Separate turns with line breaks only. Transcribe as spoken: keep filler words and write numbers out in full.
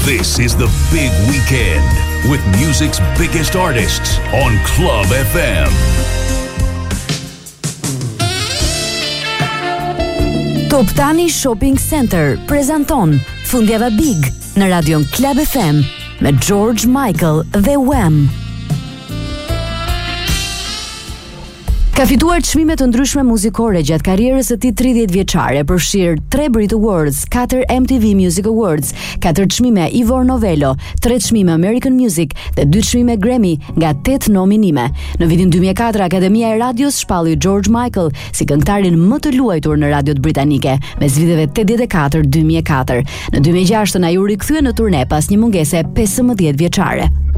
This is the big weekend with music's biggest artists on Club F M.
Top Tani Shopping Center prezanton Fundjava Big në radion Club F M me George Michael dhe Wham. Ka fituar çmime të ndryshme muzikore gjatë karrierës së tij tridhjetë vjeçare, përfshir tre Brit Awards, katër M T V Music Awards, katër çmime Ivor Novello, tre çmime American Music dhe dy çmime Grammy nga tetë nominime. Në vitin dy mijë e katër Akademia e Radios shpalli George Michael si këngëtarin më të luajtur në radiot britanike mes viteve tetëdhjetë e katër dy mijë e katër. Në dy mijë e gjashtë ai u rikthye në turne pas një mungese pesëmbëdhjetë vjeçare.